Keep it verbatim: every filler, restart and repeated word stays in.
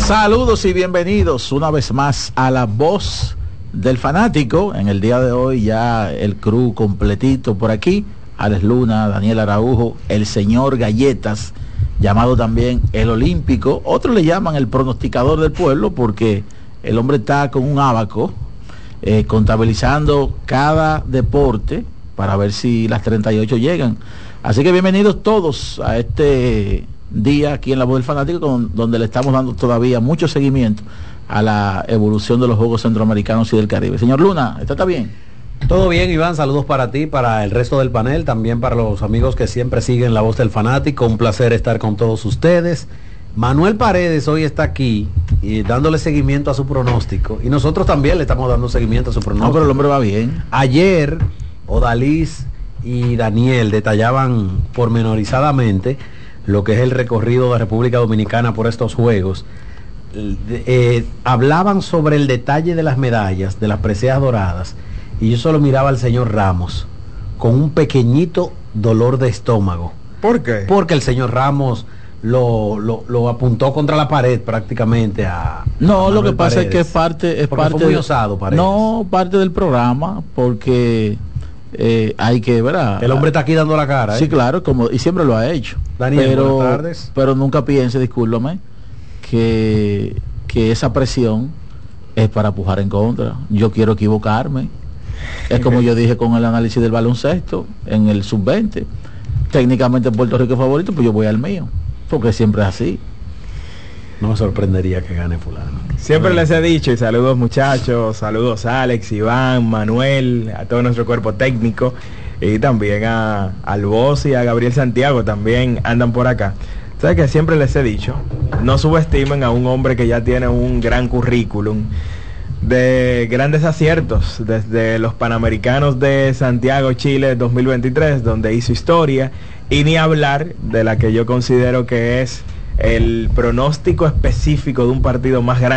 Saludos y bienvenidos una vez más a La Voz del Fanático. En el día de hoy ya el crew completito por aquí. Alex Luna, Daniel Araujo, el señor Galletas, llamado también el Olímpico. Otros le llaman el pronosticador del pueblo porque el hombre está con un abaco eh, contabilizando cada deporte para ver si las treinta y ocho llegan. Así que bienvenidos todos a este día aquí en La Voz del Fanático, con, donde le estamos dando todavía mucho seguimiento a la evolución de los Juegos Centroamericanos y del Caribe. Señor Luna, ¿está, está bien? Todo bien, Iván, saludos para ti, para el resto del panel, también para los amigos que siempre siguen La Voz del Fanático. Un placer estar con todos ustedes. Manuel Paredes hoy está aquí y dándole seguimiento a su pronóstico, y nosotros también le estamos dando seguimiento a su pronóstico. No, pero el hombre va bien. Ayer Odalís y Daniel detallaban pormenorizadamente lo que es el recorrido de República Dominicana por estos Juegos. Eh, hablaban sobre el detalle de las medallas, de las preseas doradas, y yo solo miraba al señor Ramos con un pequeñito dolor de estómago. ¿Por qué? Porque el señor Ramos lo, lo, lo apuntó contra la pared prácticamente a... No, a lo que pasa Paredes. es que es parte... Es porque parte fue muy de, osado, Paredes. No, parte del programa, porque eh, hay que, ¿verdad? El hombre está aquí dando la cara. Sí, ¿eh? claro, como y siempre lo ha hecho. Daniel, pero, buenas tardes. Pero nunca piense, discúlpame, que, que esa presión es para pujar en contra. Yo quiero equivocarme. Es como yo dije con el análisis del baloncesto en el sub veinte. Técnicamente Puerto Rico es favorito, pues yo voy al mío, porque siempre es así. No me sorprendería que gane fulano. Siempre les he dicho, y saludos muchachos, saludos a Alex, Iván, Manuel, a todo nuestro cuerpo técnico, y también a al Boss y a Gabriel Santiago, también andan por acá. ¿Sabes que siempre les he dicho? No subestimen a un hombre que ya tiene un gran currículum de grandes aciertos, desde los Panamericanos de Santiago, Chile dos mil veintitrés, donde hizo historia, y ni hablar de la que yo considero que es el pronóstico específico de un partido más grande